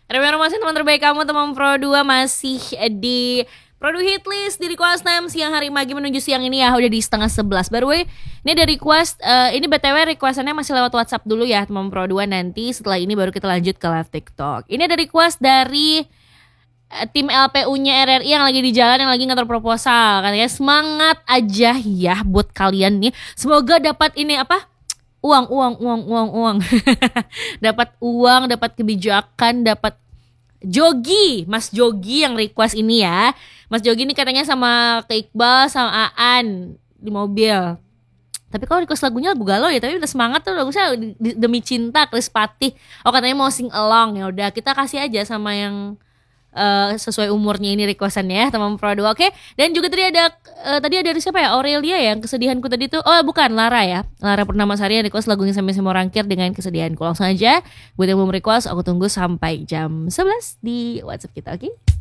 Masih teman terbaik kamu, teman Pro 2 masih di Pro 2 Hitlist di request time siang hari pagi menuju siang ini ya, udah di setengah 11. By the way, ini ada request, ini BTW requestannya masih lewat WhatsApp dulu ya teman Pro 2, nanti setelah ini baru kita lanjut ke live TikTok. Ini ada request dari tim LPU-nya RRI yang lagi di jalan, yang lagi ngantor proposal. Katanya semangat aja ya buat kalian nih. Semoga dapat ini apa? Uang. Dapat uang, dapat kebijakan, dapat Jogi, Mas Jogi yang request ini ya. Mas Jogi ini katanya sama ke Iqbal sama Aan di mobil. Tapi kalau request lagunya lagu galau ya, tapi udah semangat tuh bagusnya Demi Cinta Chris Patih. Oh katanya mau sing along, ya udah kita kasih aja sama yang sesuai umurnya ini requestannya ya teman Pro 2. Oke. Dan juga tadi ada dari siapa ya, Aurelia ya, yang kesedihanku tadi tuh, oh bukan, Lara ya, Lara Purnamasari yang request lagunya Sampai Semua Rangkir dengan Kesedihanku. Langsung aja buat yang belum request, aku tunggu sampai jam 11 di WhatsApp kita. Oke.